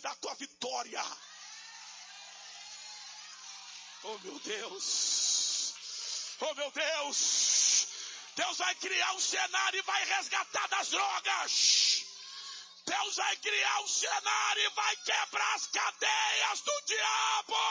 da tua vitória. Oh meu Deus, oh meu Deus, Deus vai criar um cenário e vai resgatar das drogas. Deus vai criar um cenário e vai quebrar as cadeias do diabo.